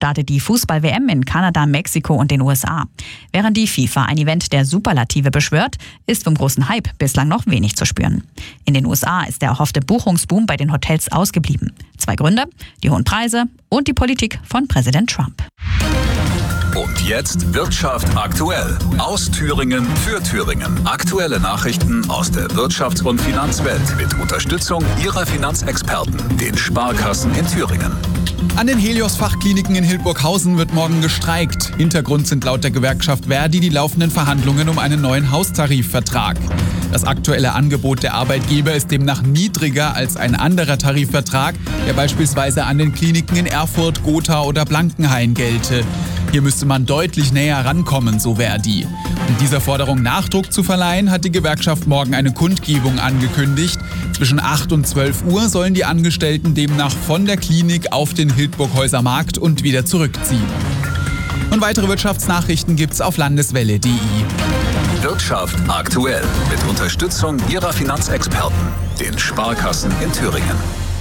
startet die Fußball-WM in Kanada, Mexiko und den USA. Während die FIFA ein Event der Superlative beschwört, ist vom großen Hype bislang noch wenig zu spüren. In den USA ist der erhoffte Buchungsboom bei den Hotels ausgeblieben. 2 Gründe: die hohen Preise und die Politik von Präsident Trump. Und jetzt Wirtschaft aktuell. Aus Thüringen für Thüringen. Aktuelle Nachrichten aus der Wirtschafts- und Finanzwelt mit Unterstützung Ihrer Finanzexperten, den Sparkassen in Thüringen. An den Helios-Fachkliniken in Hildburghausen wird morgen gestreikt. Hintergrund sind laut der Gewerkschaft ver.di die laufenden Verhandlungen um einen neuen Haustarifvertrag. Das aktuelle Angebot der Arbeitgeber ist demnach niedriger als ein anderer Tarifvertrag, der beispielsweise an den Kliniken in Erfurt, Gotha oder Blankenhain gelte. Hier müsste man deutlich näher rankommen, so ver.di. Um dieser Forderung Nachdruck zu verleihen, hat die Gewerkschaft morgen eine Kundgebung angekündigt. Zwischen 8 und 12 Uhr sollen die Angestellten demnach von der Klinik auf den Hildburghäuser Markt und wieder zurückziehen. Und weitere Wirtschaftsnachrichten gibt's auf landeswelle.de. Wirtschaft aktuell mit Unterstützung Ihrer Finanzexperten, den Sparkassen in Thüringen.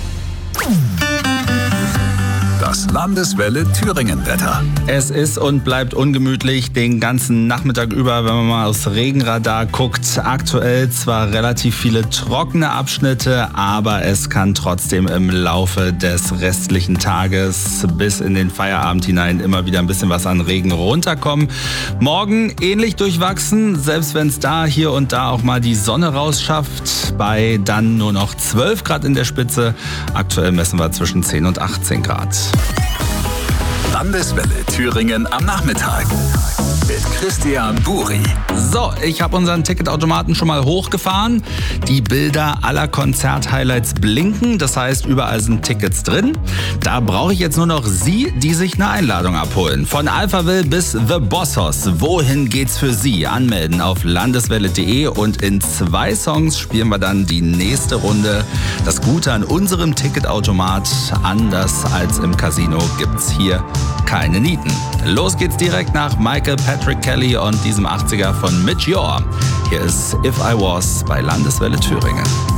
Das Landeswelle Thüringen-Wetter. Es ist und bleibt ungemütlich den ganzen Nachmittag über, wenn man mal aufs Regenradar guckt. Aktuell zwar relativ viele trockene Abschnitte, aber es kann trotzdem im Laufe des restlichen Tages bis in den Feierabend hinein immer wieder ein bisschen was an Regen runterkommen. Morgen ähnlich durchwachsen, selbst wenn es da hier und da auch mal die Sonne rausschafft, bei dann nur noch 12 Grad in der Spitze. Aktuell messen wir zwischen 10 und 18 Grad. Landeswelle Thüringen am Nachmittag mit Christian Buri. So, ich habe unseren Ticketautomaten schon mal hochgefahren. Die Bilder aller Konzert-Highlights blinken, das heißt, überall sind Tickets drin. Da brauche ich jetzt nur noch Sie, die sich eine Einladung abholen. Von Alphaville bis The Bossos. Wohin geht's für Sie? Anmelden auf landeswelle.de und in 2 Songs spielen wir dann die nächste Runde. Das Gute an unserem Ticketautomat, anders als im Casino, gibt's hier keine Nieten. Los geht's direkt nach Michael Patrick Kelly und diesem 80er von Midge Ure. Hier ist If I Was bei Landeswelle Thüringen.